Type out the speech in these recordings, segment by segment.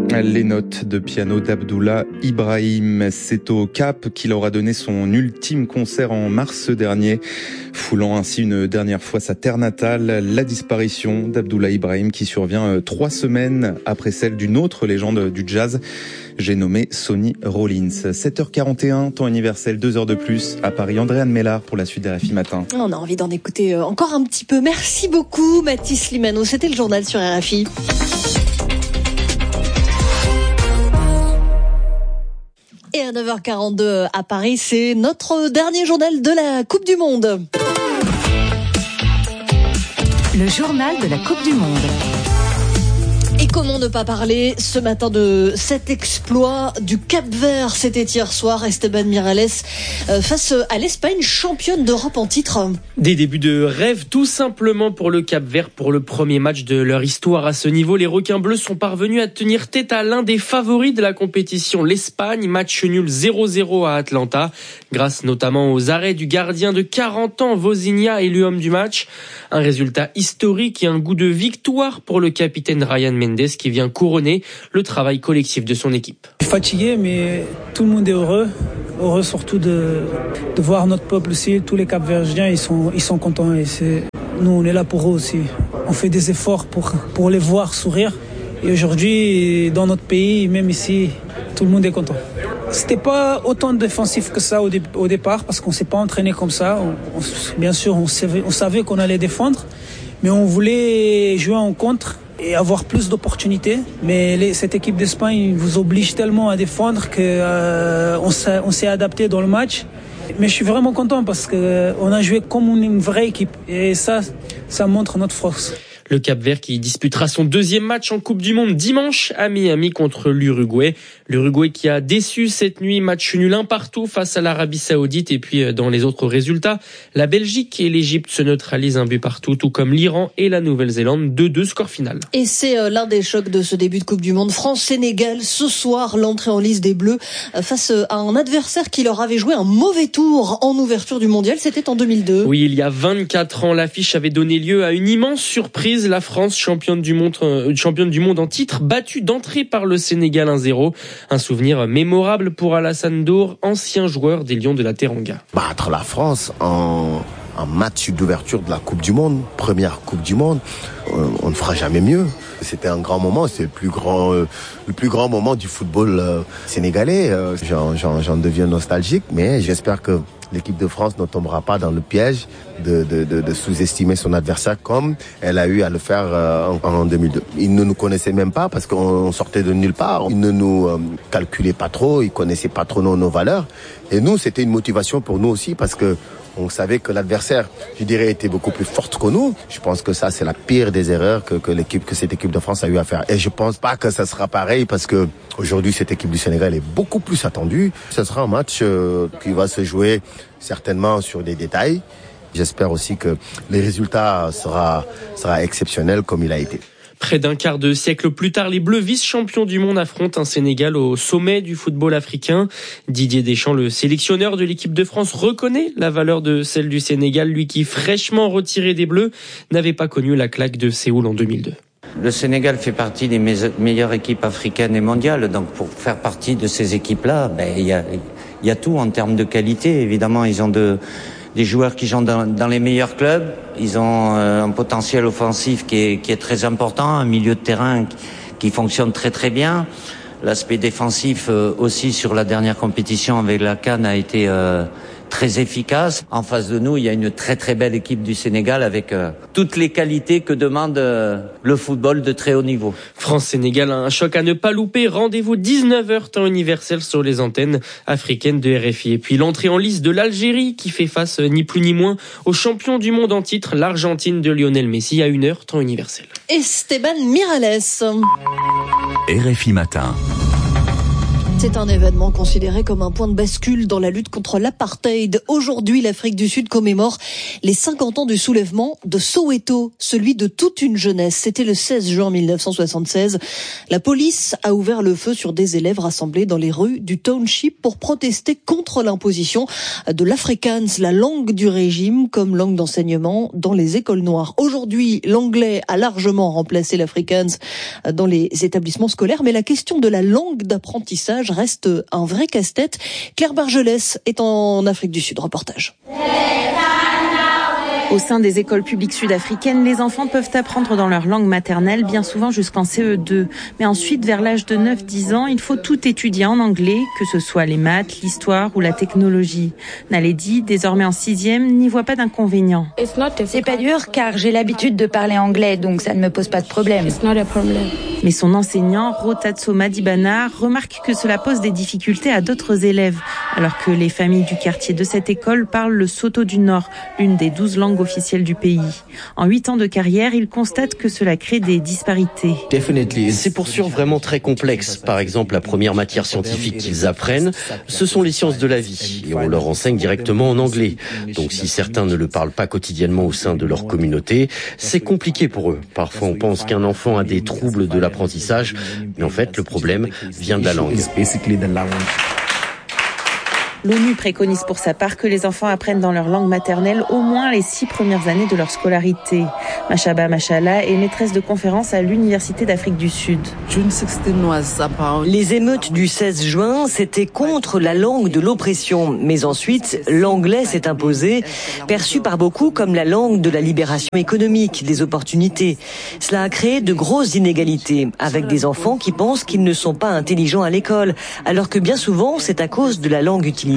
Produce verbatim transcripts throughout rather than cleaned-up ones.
Les notes de piano d'Abdullah Ibrahim. C'est au Cap qu'il aura donné son ultime concert en mars dernier, foulant ainsi une dernière fois sa terre natale. La disparition d'Abdullah Ibrahim qui survient trois semaines après celle d'une autre légende du jazz, j'ai nommé Sonny Rollins. sept heures quarante et un, temps universel, deux heures de plus à Paris. Andréane Mélard pour la suite des R F I Matin. On a envie d'en écouter encore un petit peu. Merci beaucoup Mathis Limano. C'était le journal sur R F I. Et à neuf heures quarante-deux à Paris, c'est notre dernier journal de la Coupe du Monde. Le journal de la Coupe du Monde. Et comment ne pas parler ce matin de cet exploit du Cap-Vert. C'était hier soir, Esteban Miralles euh, face à l'Espagne, championne d'Europe en titre. Des débuts de rêve tout simplement pour le Cap-Vert. Pour le premier match de leur histoire à ce niveau, les requins bleus sont parvenus à tenir tête à l'un des favoris de la compétition, l'Espagne. Match nul zéro zéro à Atlanta, grâce notamment aux arrêts du gardien de quarante ans, Vozinha, élu homme du match. Un résultat historique et un goût de victoire pour le capitaine Ryan Mendes, qui vient couronner le travail collectif de son équipe. Fatigué, mais tout le monde est heureux. Heureux surtout de, de voir notre peuple aussi. Tous les Cap-Verdiens, ils sont, ils sont contents. Et c'est, nous, on est là pour eux aussi. On fait des efforts pour, pour les voir sourire. Et aujourd'hui, dans notre pays, même ici, tout le monde est content. C'était pas autant de défensif que ça au, dé, au départ, parce qu'on s'est pas entraîné comme ça. On, on, bien sûr, on savait, on savait qu'on allait défendre, mais on voulait jouer en contre et avoir plus d'opportunités. Mais les, cette équipe d'Espagne vous oblige tellement à défendre qu'on euh, on s'est adapté dans le match. Mais je suis vraiment content parce qu'on euh, a joué comme une vraie équipe. Et ça, ça montre notre force. Le Cap-Vert qui disputera son deuxième match en Coupe du Monde dimanche à Miami contre l'Uruguay. L'Uruguay qui a déçu cette nuit, match nul un partout face à l'Arabie Saoudite. Et puis dans les autres résultats, la Belgique et l'Égypte se neutralisent un but partout, tout comme l'Iran et la Nouvelle-Zélande, deux deux score final. Et c'est l'un des chocs de ce début de Coupe du Monde. France-Sénégal, ce soir, l'entrée en lice des Bleus face à un adversaire qui leur avait joué un mauvais tour en ouverture du mondial. C'était en deux mille deux. Oui, il y a vingt-quatre ans, l'affiche avait donné lieu à une immense surprise. La France, championne du monde, euh, championne du monde en titre, battue d'entrée par le Sénégal un zéro. Un souvenir mémorable pour Alassane Dour, ancien joueur des Lions de la Teranga. Battre la France en, en match d'ouverture de la Coupe du Monde, première Coupe du Monde, on, on ne fera jamais mieux. C'était un grand moment, c'est le plus grand, euh, le plus grand moment du football euh, sénégalais. Euh, j'en, j'en, j'en deviens nostalgique, mais j'espère que l'équipe de France ne tombera pas dans le piège de, de, de, de sous-estimer son adversaire comme elle a eu à le faire euh, en, en deux mille deux. Ils ne nous connaissaient même pas parce qu'on sortait de nulle part. Ils ne nous euh, calculaient pas trop, ils connaissaient pas trop nos, nos valeurs. Et nous, c'était une motivation pour nous aussi parce que on savait que l'adversaire, je dirais, était beaucoup plus forte que nous. Je pense que ça, c'est la pire des erreurs que, que l'équipe, que cette équipe de France a eu à faire. Et je pense pas que ça sera pareil parce que aujourd'hui, cette équipe du Sénégal est beaucoup plus attendue. Ce sera un match euh, qui va se jouer certainement sur des détails. J'espère aussi que les résultats sera, sera exceptionnel comme il a été. Près d'un quart de siècle plus tard, les Bleus vice-champions du monde affrontent un Sénégal au sommet du football africain. Didier Deschamps, le sélectionneur de l'équipe de France, reconnaît la valeur de celle du Sénégal, lui qui, fraîchement retiré des Bleus, n'avait pas connu la claque de Séoul en deux mille deux. Le Sénégal fait partie des meilleures équipes africaines et mondiales. Donc pour faire partie de ces équipes-là, ben, il y a, il y a tout en termes de qualité. Évidemment, ils ont de... des joueurs qui jouent dans, dans les meilleurs clubs. Ils ont euh, un potentiel offensif qui est, qui est très important, un milieu de terrain qui, qui fonctionne très très bien. L'aspect défensif euh, aussi sur la dernière compétition avec la CAN a été euh, très efficace. En face de nous, il y a une très très belle équipe du Sénégal avec euh, toutes les qualités que demande euh, le football de très haut niveau. France-Sénégal, un choc à ne pas louper. Rendez-vous dix-neuf heures temps universel sur les antennes africaines de R F I. Et puis l'entrée en lice de l'Algérie qui fait face ni plus ni moins au champion du monde en titre, l'Argentine de Lionel Messi, à une heure temps universel. Esteban Miralles. R F I Matin. C'est un événement considéré comme un point de bascule dans la lutte contre l'apartheid. Aujourd'hui, l'Afrique du Sud commémore les cinquante ans du soulèvement de Soweto, celui de toute une jeunesse. C'était le seize juin mille neuf cent soixante-seize. La police a ouvert le feu sur des élèves rassemblés dans les rues du township pour protester contre l'imposition de l'Afrikaans, la langue du régime, comme langue d'enseignement dans les écoles noires. Aujourd'hui, l'anglais a largement remplacé l'Afrikaans dans les établissements scolaires, mais la question de la langue d'apprentissage reste un vrai casse-tête. Claire Bargelès est en Afrique du Sud. Reportage. Au sein des écoles publiques sud-africaines, les enfants peuvent apprendre dans leur langue maternelle, bien souvent jusqu'en C E deux. Mais ensuite, vers l'âge de neuf dix ans, il faut tout étudier en anglais, que ce soit les maths, l'histoire ou la technologie. Naledi, désormais en sixième, n'y voit pas d'inconvénient. C'est pas dur car j'ai l'habitude de parler anglais, donc ça ne me pose pas de problème. Mais son enseignant, Rotatso Madibana, remarque que cela pose des difficultés à d'autres élèves, alors que les familles du quartier de cette école parlent le Sotho du Nord, l'une des douze langues officielle du pays. En huit ans de carrière, il constate que cela crée des disparités. C'est pour sûr vraiment très complexe. Par exemple, la première matière scientifique qu'ils apprennent, ce sont les sciences de la vie. Et on leur enseigne directement en anglais. Donc si certains ne le parlent pas quotidiennement au sein de leur communauté, c'est compliqué pour eux. Parfois on pense qu'un enfant a des troubles de l'apprentissage, mais en fait le problème vient de la langue. L'ONU préconise pour sa part que les enfants apprennent dans leur langue maternelle au moins les six premières années de leur scolarité. Machaba Machala est maîtresse de conférence à l'Université d'Afrique du Sud. Les émeutes du seize juin, c'était contre la langue de l'oppression. Mais ensuite, l'anglais s'est imposé, perçu par beaucoup comme la langue de la libération économique, des opportunités. Cela a créé de grosses inégalités, avec des enfants qui pensent qu'ils ne sont pas intelligents à l'école, alors que bien souvent, c'est à cause de la langue utilisée.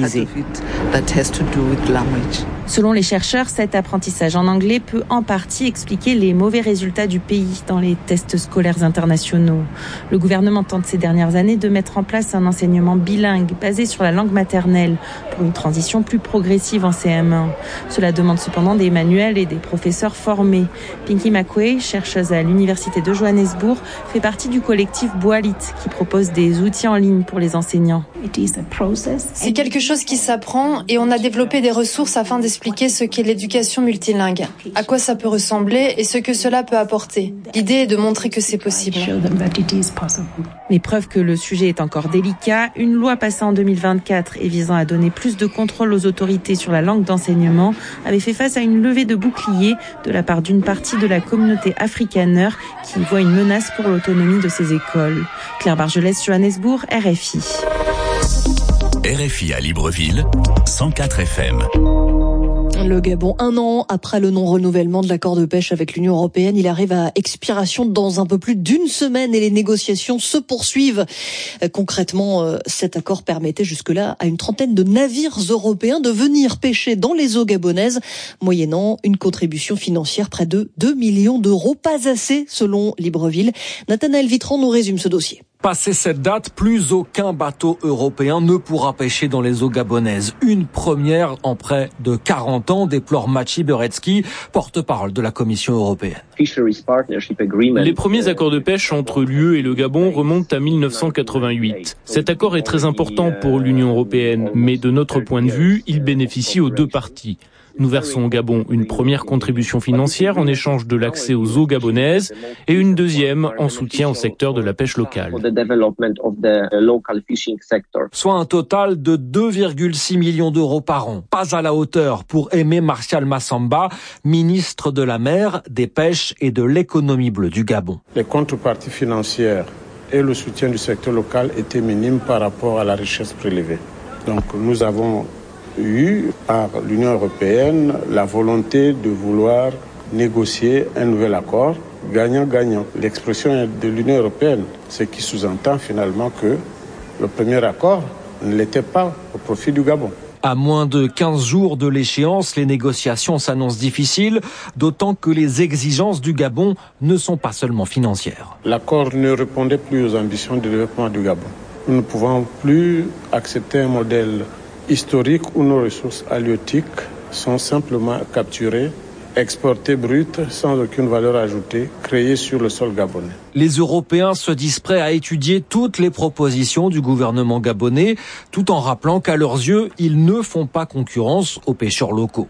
Selon les chercheurs, cet apprentissage en anglais peut en partie expliquer les mauvais résultats du pays dans les tests scolaires internationaux. Le gouvernement tente ces dernières années de mettre en place un enseignement bilingue basé sur la langue maternelle pour une transition plus progressive en C M un. Cela demande cependant des manuels et des professeurs formés. Pinky Makwe, chercheuse à l'université de Johannesburg, fait partie du collectif Boalit qui propose des outils en ligne pour les enseignants. C'est quelque chose qui s'apprend et on a développé des ressources afin d'expliquer ce qu'est l'éducation multilingue, à quoi ça peut ressembler et ce que cela peut apporter. L'idée est de montrer que c'est possible. Mais preuve que le sujet est encore délicat, une loi passée en deux mille vingt-quatre et visant à donner plus de contrôle aux autorités sur la langue d'enseignement avait fait face à une levée de boucliers de la part d'une partie de la communauté afrikaner qui voit une menace pour l'autonomie de ces écoles. Claire Bargelès, Johannesburg, R F I. R F I à Libreville, cent quatre F M. Le Gabon, un an après le non-renouvellement de l'accord de pêche avec l'Union européenne, il arrive à expiration dans un peu plus d'une semaine et les négociations se poursuivent. Concrètement, cet accord permettait jusque-là à une trentaine de navires européens de venir pêcher dans les eaux gabonaises, moyennant une contribution financière près de deux millions d'euros. Pas assez, selon Libreville. Nathanaël Vitran nous résume ce dossier. Passé cette date, plus aucun bateau européen ne pourra pêcher dans les eaux gabonaises. Une première en près de quarante ans, déplore Machi Beretsky, porte-parole de la Commission européenne. Les premiers accords de pêche entre l'U E et le Gabon remontent à mille neuf cent quatre-vingt-huit. Cet accord est très important pour l'Union européenne, mais de notre point de vue, il bénéficie aux deux parties. Nous versons au Gabon une première contribution financière en échange de l'accès aux eaux gabonaises et une deuxième en soutien au secteur de la pêche locale. Soit un total de deux virgule six millions d'euros par an. Pas à la hauteur pour Aimé Martial Massamba, ministre de la mer, des pêches et de l'économie bleue du Gabon. Les contreparties financières et le soutien du secteur local étaient minimes par rapport à la richesse prélevée. Donc nous avons eu par l'Union européenne la volonté de vouloir négocier un nouvel accord gagnant-gagnant. L'expression est de l'Union européenne, ce qui sous-entend finalement que le premier accord ne l'était pas au profit du Gabon. À moins de quinze jours de l'échéance, les négociations s'annoncent difficiles, d'autant que les exigences du Gabon ne sont pas seulement financières. L'accord ne répondait plus aux ambitions de développement du Gabon. Nous ne pouvons plus accepter un modèle historique où nos ressources halieutiques sont simplement capturées, exportées brutes sans aucune valeur ajoutée, créées sur le sol gabonais. Les Européens se disent prêts à étudier toutes les propositions du gouvernement gabonais, tout en rappelant qu'à leurs yeux, ils ne font pas concurrence aux pêcheurs locaux.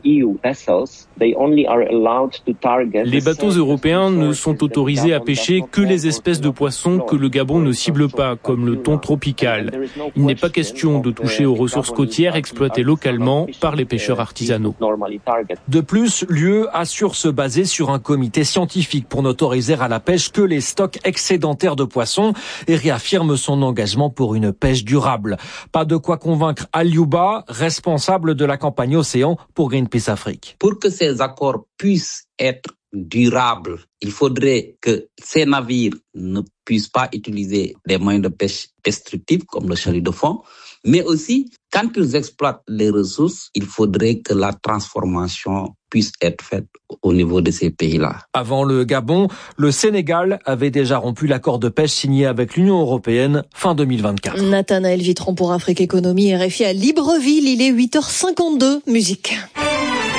Les bateaux européens ne sont autorisés à pêcher que les espèces de poissons que le Gabon ne cible pas, comme le thon tropical. Il n'est pas question de toucher aux ressources côtières exploitées localement par les pêcheurs artisanaux. De plus, l'U E assure se baser sur un comité scientifique pour n'autoriser à la pêche que les stocks excédentaires de poissons et réaffirme son engagement pour une pêche durable. Pas de quoi convaincre Aliouba, responsable de la campagne Océan pour Greenpeace Afrique. Pour que ces accords puissent être durables, il faudrait que ces navires ne puissent pas utiliser des moyens de pêche destructifs comme le chalut de fond, mais aussi, quand ils exploitent les ressources, il faudrait que la transformation puisse être faite au niveau de ces pays-là. Avant le Gabon, le Sénégal avait déjà rompu l'accord de pêche signé avec l'Union européenne fin deux mille vingt-quatre. Nathanaël Vitron pour Afrique Économie, R F I à Libreville, il est huit heures cinquante-deux, musique.